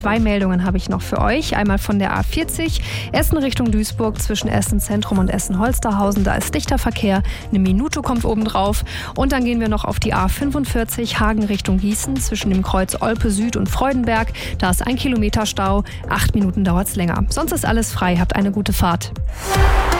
2 Meldungen habe ich noch für euch. Einmal von der A40, Essen Richtung Duisburg zwischen Essen Zentrum und Essen Holsterhausen. Da ist dichter Verkehr, 1 Minute kommt obendrauf. Und dann gehen wir noch auf die A45, Hagen Richtung Gießen zwischen dem Kreuz Olpe Süd und Freudenberg. Da ist 1 Kilometer Stau, 8 Minuten dauert es länger. Sonst ist alles frei, habt eine gute Fahrt.